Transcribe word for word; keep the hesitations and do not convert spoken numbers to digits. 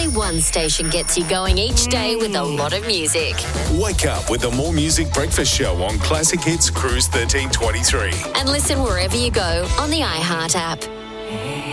way one station gets you going each day with a lot of music. Wake up with the More Music Breakfast Show on Classic Hits Cruise thirteen twenty-three. And listen wherever you go on the iHeart app.